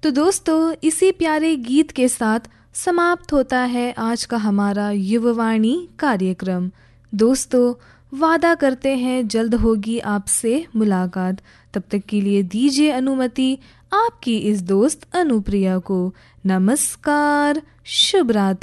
तो दोस्तों, इसी प्यारे गीत के साथ समाप्त होता है आज का हमारा युववाणी कार्यक्रम। दोस्तों, वादा करते हैं जल्द होगी आपसे मुलाकात। तब तक के लिए दीजिए अनुमति आपकी इस दोस्त अनुप्रिया को। नमस्कार, शुभ रात्रि।